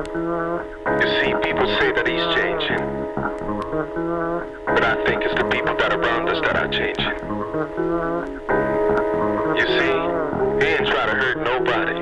You see, people say that he's changing, but I think it's the people that are around us that are changing. You see, he ain't try to hurt nobody.